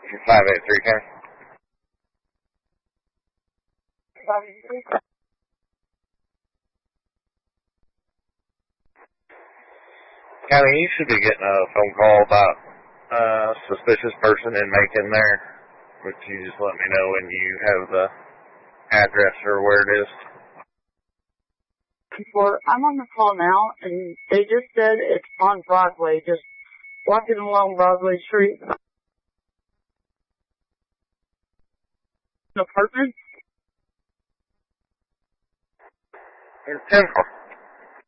58310. County, you should be getting a phone call about a suspicious person in Macon there. But you just let me know when you have the address or where it is. I'm on the call now, and they just said it's on Broadway, just walking along Broadway Street. Apartment? It's 10.